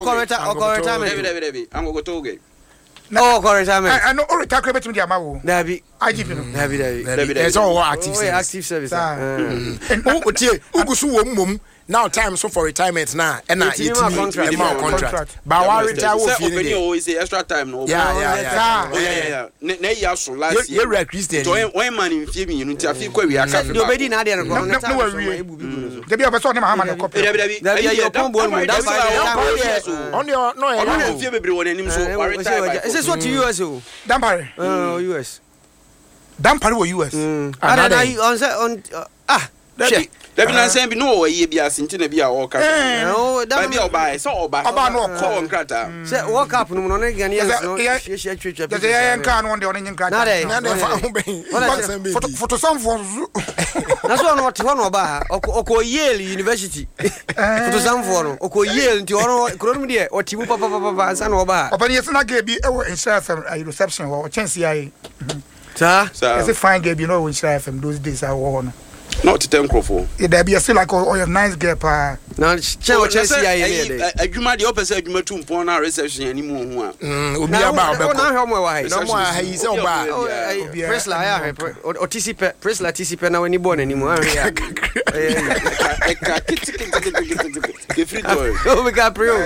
correct retirement. David. I'm going to go. No, correct retirement. I know all retire me to the amount. David. IGP no. David. It's all active service. And Ugusu mum. Now time so for retirement now, and it's contract. But I retire always say extra time. No, yeah. Ne so last year. You're a Christian. When man in film, you know, I feel quite we are. Nobody now there. No, there be a person named Hamana copy. Is this what US? Dampare. US. Dampare or US? Dabi na say bi no ye bia sentine bia o ka. No, da bia oba so oba no ko nkrata. Say world cup no no Ghanaians no hwehwe twetwa. Just ye nka no de on nkrata. Na fa ho ben. Photo some for. Na so no te ho no oba oko Yale University. Photo some for no oko Yale nti ono kronum de o timu papa ansa no oba. Oba ne yesna ga bi e wo Insha FM reception wo chance ai. Sir. It's a fine game, you know, Insha FM those days I won. Not to 10 crofo. There be a still like a nice girl pa. Now Chelsea adwuma de opese adwuma tu mpon na reception anymore ho a. Obi aba obeko. Na hwe mo wa hai. No mo ha yi se oba. Presla ya otisipe Presla tisipe na wani born anymore ahwe ya. The free toy. Oh we got pro.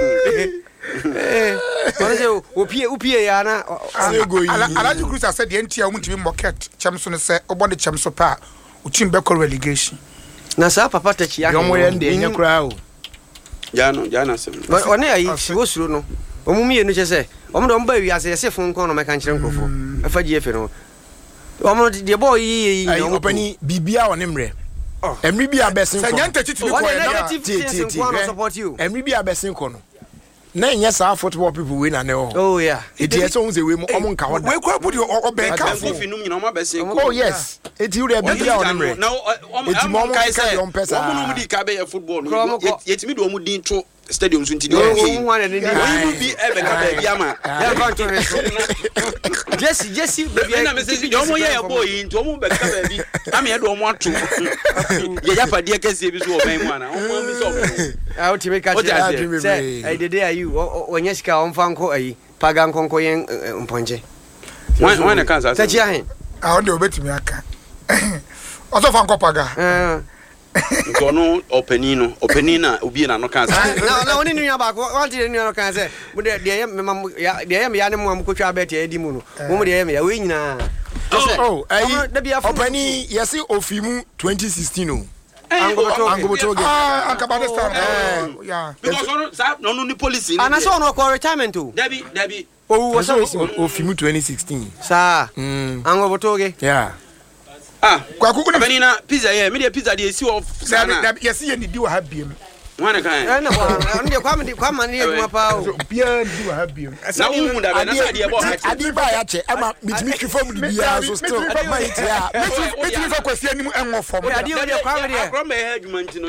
What is you upie ya na Alhaji Cruiser said the NTA umtimi market chamso ne se obode chamso pa uchim be relegation na sa papa tachi ya yomo ye ndie nya kra o jana sem one ayi siwosuro no omumi ye no che se omdo mba wi ase se fun kon no meka nkyere nkofo afaji efe no omdo de boy yi no opani bibia woni mre emri bia besin ko sanyanta titiri ko na support you emri bia besin ko no na nya sa football people we na ne ho. Oh yeah. Eti eso unze we omo nka ho da. We kwa budi obeka fo finum nyina omo besin ko. Oh yes. Eti ure bia o nemre. Na omo kai say omo no di ka be football no. Yetimi do omo din to stadium so ntidi o fi. We be ebe ka ba bia ma. Ya ba to Jesse baby na me say omo ye boy nti omo be ka ba bi. Ame ye do omo ato. Ye ya pade kase bi so o ban mu ana. Omo bi so. I want to make a say I did you onye sika onfa nko ayi paga nkonko yen mponje when the cancer say here I dey obetimi aka oso fa nko paga nkono openina obi na no cancer na oni nua ba ko want dey nua no cancer mo dey ya me ya ne mo amkotwa bet ya di mu no mo dey ya me ya we nyina ayi openi yesi ofimu 2016 o Angobotoge. Yeah. Because no ni police. And I saw no retirement too. Debbie. Oh, was Ofimu 2016. Sir. Angobotoge. Yeah. Kwaku na benina pizza here. Me dey pizza dey see of sana. Yes, you need do have biem. Wana kan. Na kwa ma ni eduma pa o. Bia do have biem. Na wu da be na sa dey bo ha. Adi ba ya che. Ama mitimi twifo mu bia so still. Ma iti ya. Mitimi fa kwasi animu enwo fom. Adi o dey kwa me dey. Akro me ha adwuma ntino.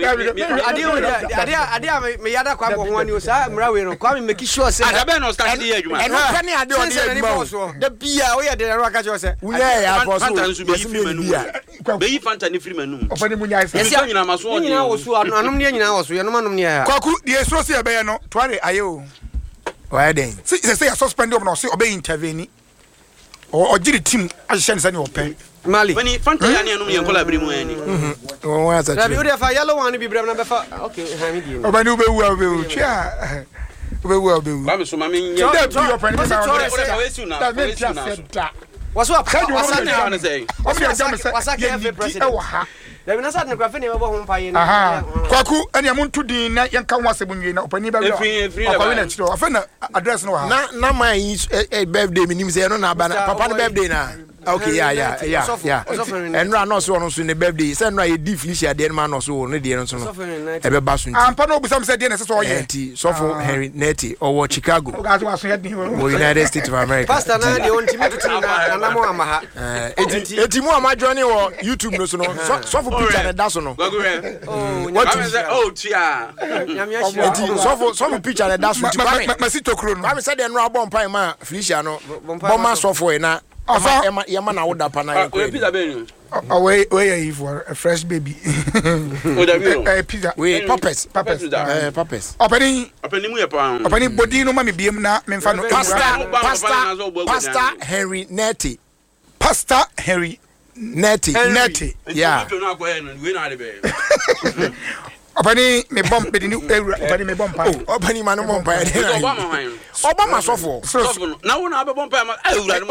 Adi me yada kwa bo ho ani o sa mra we no. Kwa me make sure say. Adabe no start dey adwuma. Eno ka ni ade o dey adwuma. Da bia o ye dey ro aka che o se. Unya ya for so. Be yi fanta ni free manum. Opani munya isa. Esi nyina maso o. Nyina wo so anum ne nyina wo so ye no manum ne ya. Kwaku the so say be no tware ayo. Why then? Say suspend him no say obey intervene. Or jiri team ahye ne say no pen. Mali. When fanta ya ne anum ye nkola bere mu ani. Oh wa sa. Rabi o dey fa yellow one bi brem na be fa. Okay, ha mi di. Obani obewu chia. Obewu. Ba me so ma me nya. Your friend is What's up? Wasaka say. Wasaka every president. There be na sad na kwafe ne bo ho mpaye na. Kwaku ene amuntu din na yenka ho asebunwe na opani ba bi. Akwawe na chiro. Afa na address no ha. Na my birthday minim say no na ba na papa ne birthday na. Okay, yeah. And no so on so ne birthday. Say no ye di Felicia de man no so no de no so no. E be ba so nti. Ampa no obusam say de na so ye. Nti so for Henry Netty or Chicago. O ga so aso ye din. United States of America. Pastor na de on timi tutu na mo amaha. Eti mu amadwone wo YouTube no so no. So for picture na da so no. Oh, tia. Eti so for picture na da so nti Masito kro no. Kwame say de no abon pan ma Felicia no. Bomma so for na Yama na woda pa na pizza be where for a fresh baby. Pizza. We Papas. Opening mu ye pa. Opening body no mami biem na me fa no Pastor Henry Netty. Pastor Henry Netty. Yeah. Opani me bomb be ni opani me bomb pa. Opani man bomb pa. Obama sofo. Na wo na be bomb pa ma awura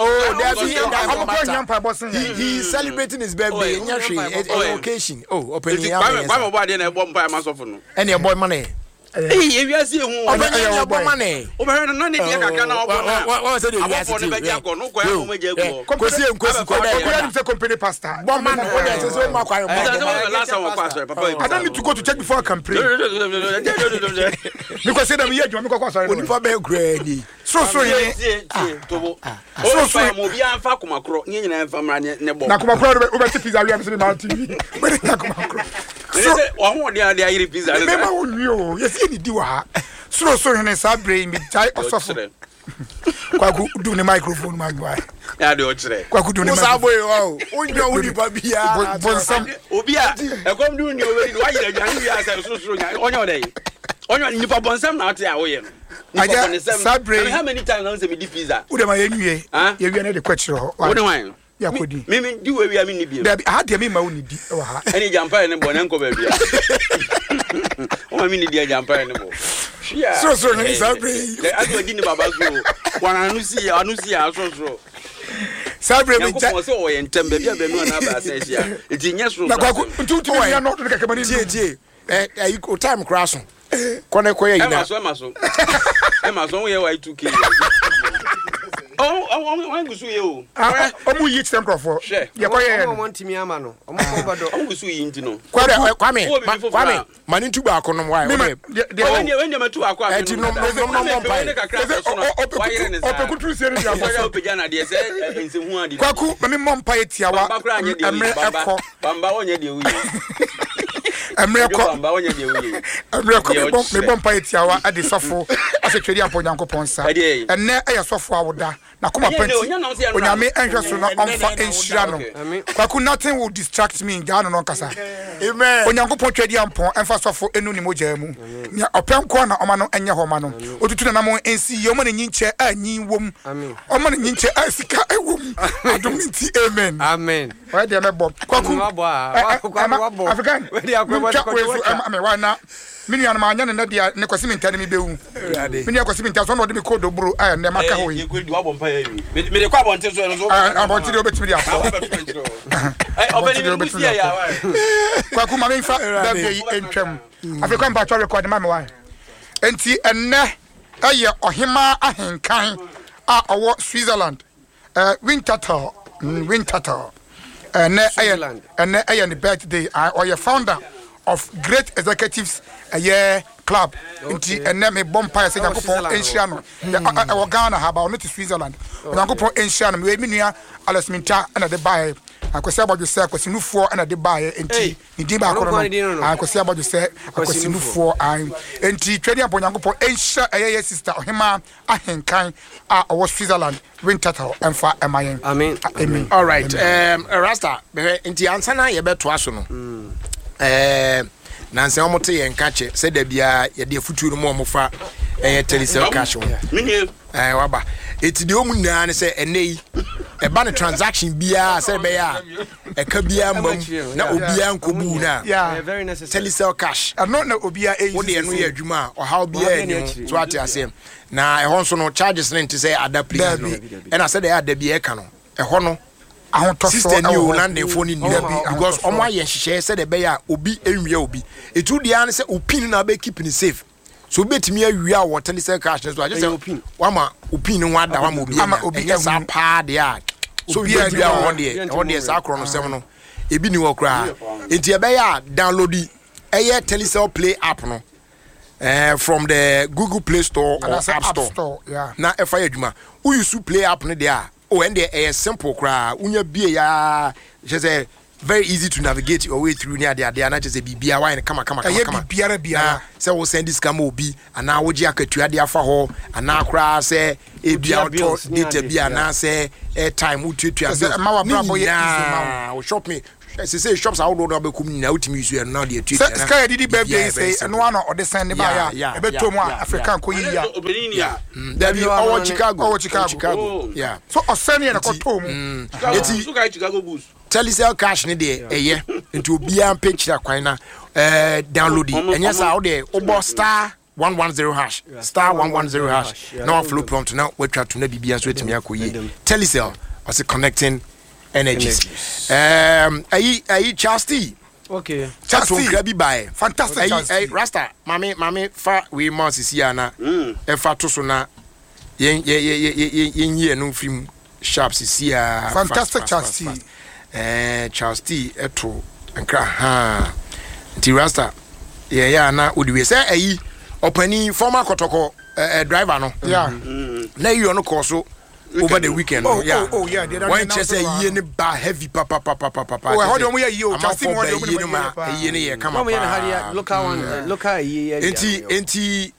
no. He is celebrating his birthday in Yashi occasion. Oh, opani ya. Why boy dey na bomb pa ma sofo no. Any boy money. Eh, we are see hu. Opani boy money. Obere no dey kakra na obo na. What say you say to be go no kwa mo meje go. Kosi say company pastor. Bomb man go dey say so ma kwa. Last time pastor papa. I don't need to go to check before I can pray. Because say them here you me kwa sorry. Oni fa be grade. So ye. Tobo. So mo bia amfa komakro, nye nyina amfa mra ne bo. Na komakro we be pizza we am say na TV. We na komakro. So wo dey ayire pizza. Me ma woni o. Yes ni di wa. So ne sa brain me jai osofo. Kwaku do ne microphone magwa. Ya de o kire. Kwaku do ne microphone. Musa boy o. Onja uni pa bia. Bonsam. Obi a e kom do ni o we wa yire jan wi asa so nya. Onyo dey. Onyo ni pa bonsam na ate a wo ye no. How many times I say me di pizza? Ude ma yenwie. Yewie na de kwachiro ho. Ude wan? Ya kodi. Me di we wi me ni bi. Dabi ha de me ma woni di wa ha. Any jampa ne bo na nko ba bia. O ma me ni di jampa ne bo. So ni sabre. Le aso di ni baba so. Wana anu si so. Sabre me ja. Ko so o ye ntem ba bia ba no na ba asensia. Enti nye so. Na kwa ntutu me ya no de keke mani. Tie. O time crash. Kone koye ina. Ema so we wa 2k. Oh, gusu ye o. Omu yi tem crofo. Ye koye. Omo ntimi ama no. Omo ko bado. Omu gusu yi nti no. Kwame. Mani ntuba akonom wa. When you tu akwa. Enti no opekutu se ri akwa. Opeja na de se ensehu adi. Kwaku mami mompa etiawa. Emre eko. Bamba onye de uyi. Emreko me bompa etiawa ade sofo asetwedi ampo nyankopon sa enne eya sofo awoda na koma panti onyame enhwe so na onfa enhyira no kwaku nothing will distract me ngano no nkasa amen onyankopon twedi ampo enfa sofo enu ni moja mu nya openko na oma no enye ho ma no otutu na mo ensi yo mo na nyinche anyi wom oma na nyinche asika ewom adomiti amen why dey me bob kwaku African ame wana mini ana manya ne dia ne kwasi minta ne mi bewu mini akwasi minta so no de me kodo buru aya ne maka ho yi me de kwa bonte so no so abonte de obetimi dia afo obeni ni musia ya wa kwa kuma me fa da bi entwam African battle record ma me wa enti enne aye ohima ahenkan a owo Switzerland Winterthur enne aye ne birthday or your founder of Great Executives club nti enne me bompa se Yakopon enhia no e Ghana ha ba no to Switzerland Yakopon enhia no me nua Alex Minta na de bae akwese abodwo se akwese nufuo na de bae nti ni di ba akoro no akwese abodwo se akwese nufuo an nti twedi abon Yakopon enhia eye sister ohima ahenkan a owo Switzerland Winterthur emfa emayen amen all right Rasta nti ansana ye beto aso no nanse omote ye nkache se da bia ye de futuru mo omofa telecell cash ho waba eti de omu na ne se enei e ba ne transaction bia se be ya e ka bia mbam na obia nkobu na very necessary telecell cash no na obia wo de no ye adwuma o how bia ni so ate asem na e ho so no charges ne nti se ada please no e na se de ada bia e ka no e ho no sister ni o na phone ni because omo aye hihye se de be ya obi enwie obi etu dia ne se opin na be keep ni safe so betimi awie a wo telecell cash so aje se wama opin ni wada wama obi ama obi esa pa de a so bi a won de sa akro no sem no ebi ni wo kra enti e be ya download eye telecell play app no from the Google Play Store or App Store na e fa adwuma who use play app no there oh and there simple cry unya bie ya je say very easy to navigate your way through near there na just say bibia why come bibia say we send this scam obi and now we akatua dia fa ho and now cry say e bia data bia na say airtime ututua say ma wa brabo ye easy ma shop me say shops how do be come na utimi use and now the tutua sky didi birthday say no one or the send ba ya e beto mu African ko yi ya there be our Chicago yeah so osani na ko to mu eti so kai Chicago Bulls Telecel cash ni de eye into obian picture kwan na download enya sa wo de obo star 110 hash star 110 hash now flow prompt now we try to na bibia so etimi akoyi Telecel was connecting energies ayi Chasti okay Chasti grabi buy fantastic Chasti Rasta mami fa we mo sisi ana e fa to so na yen no film sharp sisi a fantastic Chasti Chasti eto nkra ha nti Rasta yeah na odiwe say ayi opani former kotoko driver no yeah na you no call so over the weekend yeah when you say ye ne ba heavy papa oh how do we ye o Chasti mo de ye ne ye come up local one local ye enti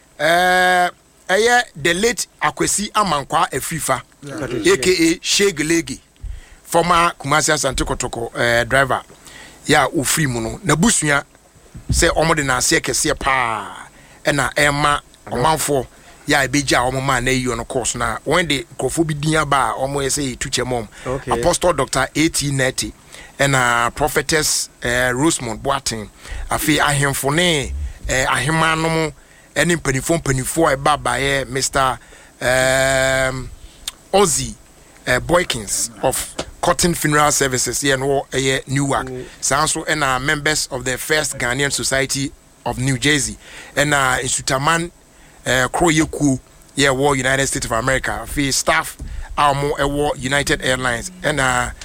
the late Akwesi Amankwa Efifa aka Shegelegi former Kumasi Asante Kotoko driver ya ofri mu no na busua se omode na ase kese pa na ema omanfo ya ebeja omoma na iyo no course na when the krofo bi din aba omo say tuche mom Apostle Dr. A.T. Neti and prophetess Rosemont Boateng afi ahemfo ne ahemanom eni mpanifo e baba ye Mr. Ozzy Boykins of Cotton Funeral Services here no Newark. Also and members of the First Ghanaian Society of New Jersey and Insutaman Kroyeku war United States of America. Fi staff our war United Airlines and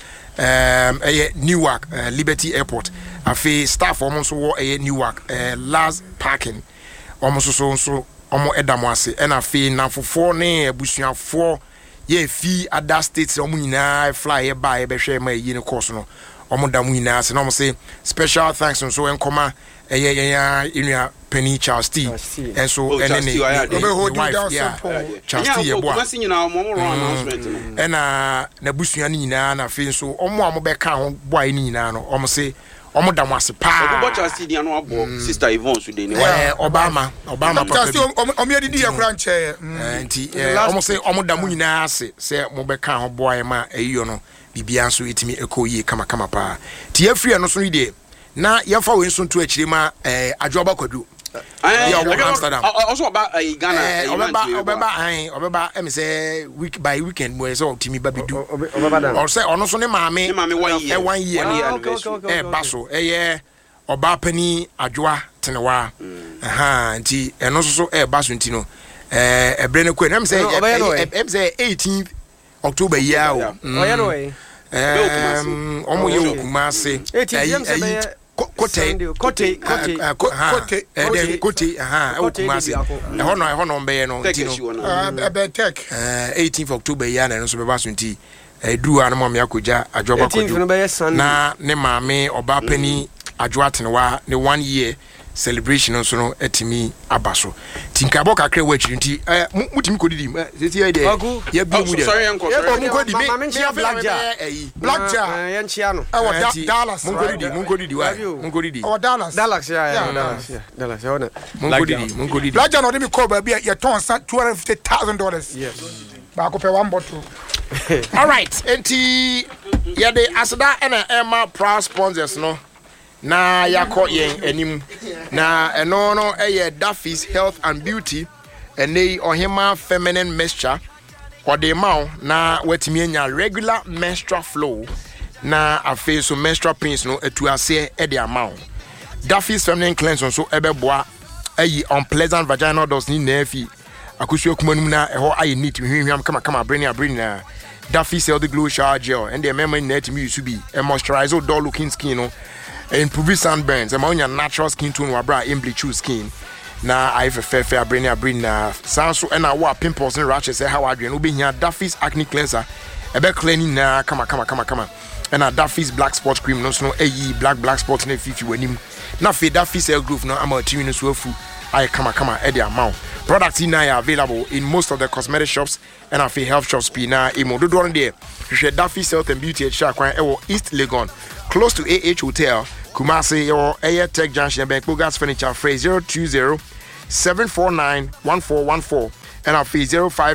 Newark Liberty Airport. Fi staff almost war Newark Last Parking almost so omo edamwase and afi na fofo ne abusuafo ye fi other states omo nyina fly by be hwe ma yi ne course no omo damu nyina se no mo say special thanks so enkoma enua Penny Chasti and so and Chasti ye boa and na busua ni nyina na afi so omo be ka ho boa ni nyina no omo say omo da mwase pa obo Chasti dia no abo sister Yvonne so de ni Obama Chasti omo yedi ya kura nche nti omo say omo da mu nyina ase say mo be ka ho boa ma eyiyo no bibia so etimi ekoyi kama pa ti afri no so ni de na yefa we nso to akire ma Adwoba Kwadu Amsterdam also about Ghana obeba em say week by weekend mo so timi ba bidu or say ono so ne maame 1 year baso oba pani Adwoa tenewa nti eno so baso nti no ebre ne ko em say 18th October year omo ye Kumasi Kote Kumasi hono mbe no ntino 18th October ya na so beba so nti duru an mo me akoja Adwoba Kwadu na ne maame oba pani Adwoa tenewa ne 1 year celebration so no etimi abaso tinkabo kakra wachiri nti mutimi kodidi sesi ya de ya bi mu de mu kodidi me blackjack yanchia no Dallas mu kodidi wa Dallas yeah mun kodidi blackjack no de mi call ba bi ya ton $250,000 yes ba ko pe one bottle all right enti ya de asda na Emma proud sponsors no na yakọ yen anim na eno no Duffy's Health and Beauty ene ohima feminine mixture ode maw na watimi anya regular menstrual flow na afi so menstrual pains no atuase e de amaw Duffy's feminine cleanse so ebeboa unpleasant vaginal dust ni na afi akusu akumanum na eho aye neat hwehwam kama brain na Duffy's Healthy Glow Shower Gel and the memory net me used to be a moisturizer dull looking skin no improve sunburns and my natural skin tone wa bra in bleach skin na I have a fair brain na sanso and our pimples and rashes how I do no be here Duffy's acne cleanser ebe cleaning na kama and a Duffy's black spot cream no snow black spot na fifi wanim na fe Duffy cell group no ama timi no so afu ay kama e dia amount products in are available in most of the cosmetic shops and a health shops pe na emo do don there hwe Duffy's health and beauty at Shakwan East Legon close to AH Hotel Kumasi your Air Tech Junction Bank Bogas Furniture phrase 020-749-1414 and our fee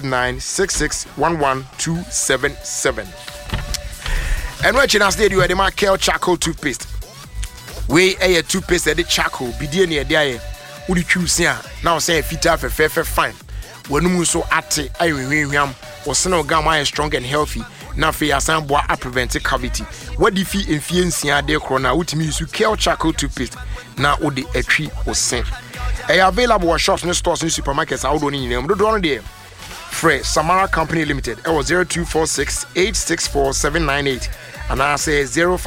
059-6611-277. And what you know, you had the Markel charcoal toothpaste. We a toothpaste that the charcoal be dear near there. Would you choose here? Now say fit up a fair fine. When you so at I or Sano Gamma is strong and healthy. Now for your son, boy, I prevent cavity. What if you influence de corona with me? You kill charcoal toothpaste. Now, would the a tree was sent. Available at shops and stores and supermarkets. I don't need them. Do on there. Frey Samara Company Limited. It was 0246-864-798. And I say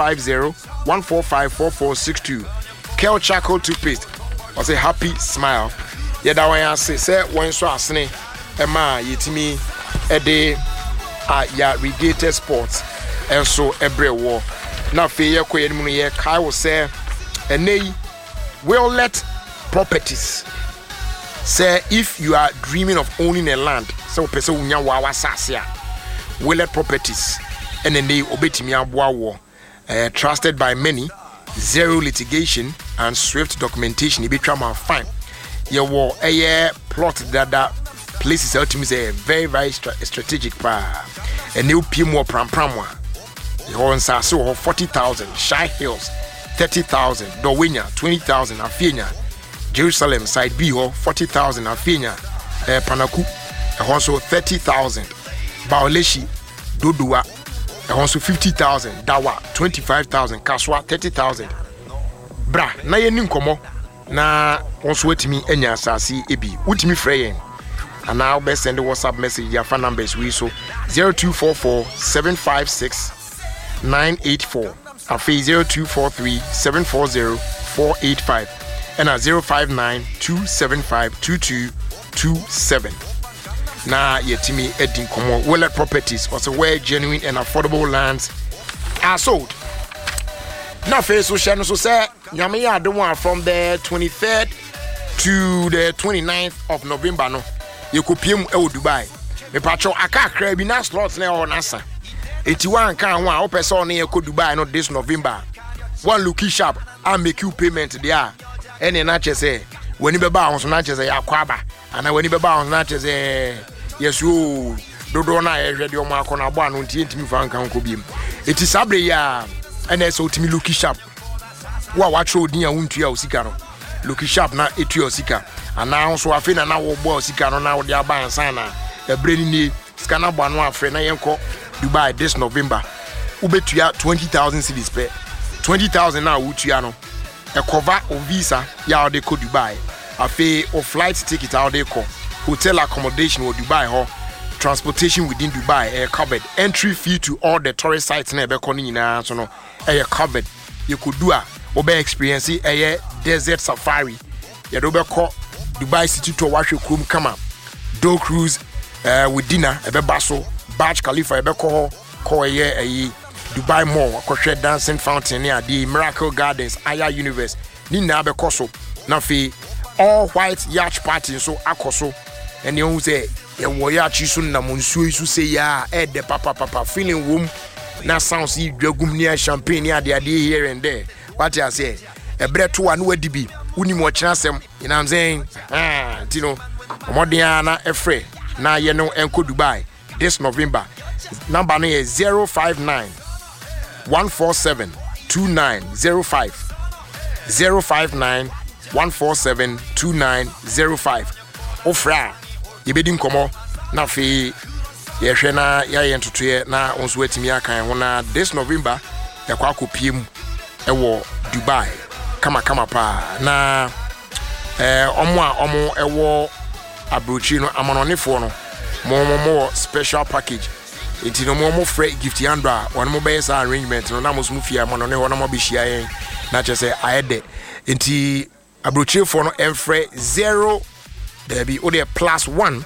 050-145-4462. Kel charcoal toothpaste was a happy smile. Yeah, that way I say when so I say, Emma, yitimi a day. Ya Regated Sports and so every war. Now fair Quay Kai will say a nay will let properties. Say if you are dreaming of owning a land, so Pesonia Wawa Sasia will let properties and then they obey Timia War trusted by many, zero litigation and swift documentation. It be trauma fine. Your war a year plot that places ultimately very strategic and new Pimo Prampramwa. The horns are so 40,000, Shy Hills 30,000, Dorwinya 20,000, Afina, Jerusalem side B 40,000, Afina, Panaku, also 30,000, Baoleshi, Dodua, also 50,000, Dawa 25,000, Kaswa 30,000. Bra, na yenim komo na also wait me enya sasi ebi. Utimi freyen. And now best send the WhatsApp message. Your phone numbers we so 0244-756-984 and 0243-740-485 and at 059-275-2227. Now yetimi Edin Komo Willet Properties also where genuine and affordable lands are sold. Now face so channel so say Nyamiya the one from the 23rd to the 29th of November no. You could PM Dubai. Me patcho aka kra bi na slots na on asa. 81 kan one o person na ko Dubai no this November. One looky sharp and make you payment there. Any na che say when you be ba so na che say akwaba. And when you be ba so na che say yes you do na e hwede o ma akona bo anu ntimi fa nkan ko biem. It is abre ya and so timi looky sharp. Wa watcho din ya wuntua osika no. Looky sharp na etua osika. And now so I feel na wo bo sika no na wo dia ban sana e breni ni sika na bo anu afre na yenko Dubai this November ubetua 20,000 cedis per 20,000 na wutua no e cover o visa ya de ko Dubai afi o flight ticket out de ko hotel accommodation wo Dubai ho transportation within Dubai covered entry fee to all the tourist sites na be ko ni nyina so no covered you could do a obe experience desert safari ya do be ko Dubai City to wahwe krom kama do cruise with dinner ebe baso Burj Khalifa ebe ko Dubai Mall akɔhwɛ dancing fountain ne ade Miracle Gardens Aya Universe ni na be koso na fe all white yacht party so akoso ene hu say ye wo yacht so na monsuo isu say ya de papa feeling wom na sounds yi dwagum ne champagne ne ade here and there what I say ebre to anu adibi uni mo kyena sem you know what I'm saying you know omodian na efre na ye no enko Dubai this November number no is 059 147 2905 059 147 2905 ofra yebedi nkomo na fe ye hwe na ya ye ntotoe na onso atimi akan ho na this November yakwa akopiem ewo Dubai kama pa na omo ewo abrochi no amononefo no mo special package enti no mo free gift yandra one mo be sa arrangement no na mo smufia amonone ho na mo be hia yen na che say ayede enti abrochi fo no enfre 0 there be ode +1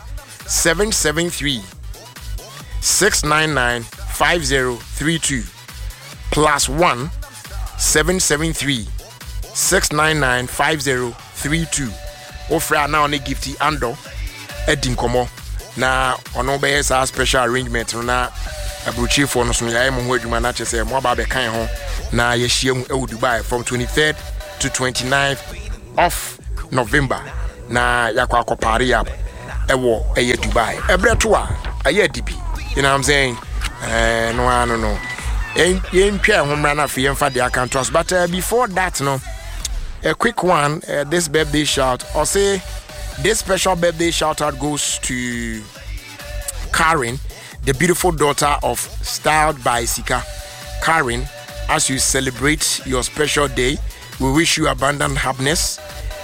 773 699 5032 +1 773 699 5032. Ofra now on a gifty ando Edin Komo. Na ono be sa special arrangement na abruchi for no so ya mo adwuma na chese mo ba be kan ho na ye hia mu Dubai from 23rd to 29th of November na yakwa akopare up ewo eye Dubai ebreto a aye dibi, you know what I'm saying? No yen twa ho mra na fe yemfa the account us, but before that no a quick one, this birthday shout or say this special birthday shout out goes to Karen, the beautiful daughter of Styled by Sika. Karen, as you celebrate your special day, we wish you abundant happiness,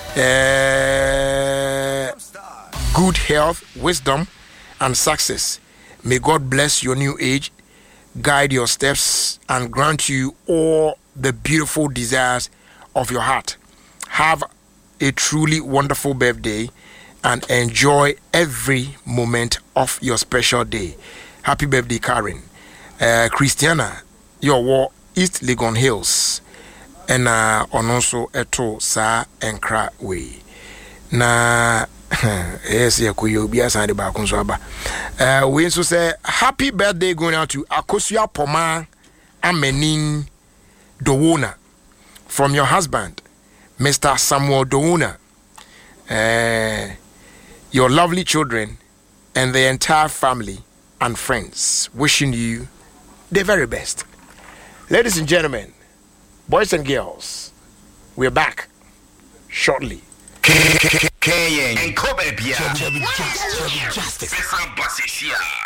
good health, wisdom, and success. May God bless your new age, guide your steps, and grant you all the beautiful desires of your heart. Have a truly wonderful birthday and enjoy every moment of your special day. Happy birthday, Karen. Christiana, your war East Legon Hills, and on also eto sa enkra way. Na yes, ya kuyo biya sa de ba kunso aba. We so say happy birthday going out to Akosua Poma Amenin Dowona from your husband, Mr. Samuel Dowona. Your lovely children and the entire family and friends, wishing you the very best. Ladies and gentlemen, boys and girls, we're back shortly. Justice.